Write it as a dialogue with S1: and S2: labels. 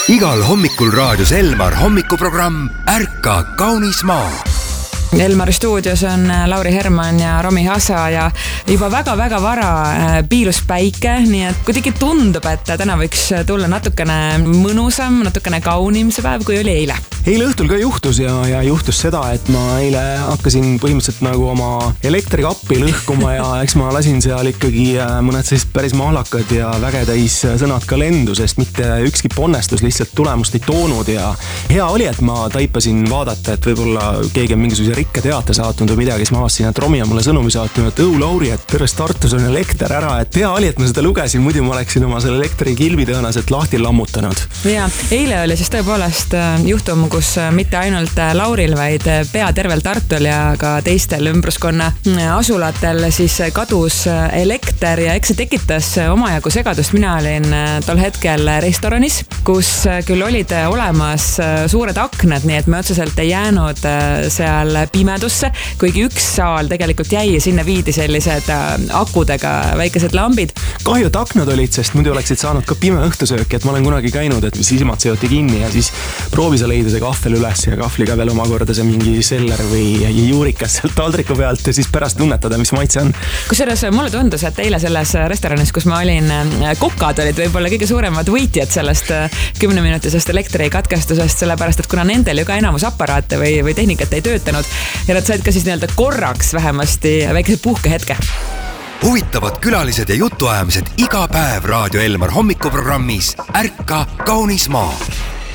S1: Igal hommikul raadios Elmar hommikuprogramm Ärka kaunis maa.
S2: Elmari stuudios on Lauri Herman ja Romi Hasa ja juba väga-väga vara piilus päike, nii et kuidagi tundub, et täna võiks tulla natukene mõnusam, natukene kaunim see päev, kui oli eile.
S3: Eile õhtul ka juhtus ja juhtus seda, et ma eile hakkasin põhimõtteliselt nagu oma elektrikappi lõhkuma ja eks ma lasin seal ikkagi mõned sellised päris mahlakad ja vägetäis sõnad ka lendu, sest mitte ükski ponnestus lihtsalt tulemust ei toonud ja hea oli, et ma taipasin vaadata, et võib-olla keegi on mingisuguse rikke teate saatnud või midagi, siis ma avastasin, et Romi on mulle sõnumi saatnud, et Lauri, et terves Tartus on elekter ära, et hea oli, et ma seda lugesin, muidu ma oleksin oma selle elektrikilbi tõenäoliselt lahti lammutanud.
S2: Ja eile oli siis tõepoolest juhtum, kus mitte ainult Lauril, vaid pea tervel Tartul ja ka teistel ümbruskonna asulatel siis kadus elekter ja eks see tekitas omajagu segadust. Mina olin tol hetkel restoranis, kus küll olid olemas suured aknad, nii et me otseselt ei jäänud seal pimedusse, kuigi üks saal tegelikult jäi ja sinna viidi sellised akudega väikesed lambid.
S3: Kahju, et aknad olid, sest muidu oleksid saanud ka pime õhtusööki, et ma olen kunagi käinud, et silmad seoti kinni ja siis proovi sa leida see kahvel üles ja kahvliga veel omakorda see mingi seller või juurikas sealt taldriku pealt ja siis pärast tunnetada, mis maitse on.
S2: Kusjuures mulle tundus, et eile selles restoranis, kus ma olin, kokad olid võib-olla kõige suuremad võitjad sellest 10-minutisest elektrikatkestusest, sellepärast, et kuna nendel ju ka enamus aparaate või tehnikat ei töötanud ja nad said ka siis nii-öelda korraks vähemasti väikese puhkehetke.
S1: Huvitavad külalised ja jutuajamised iga päev Raadio Elmar hommikuprogrammis Ärka kaunis maa.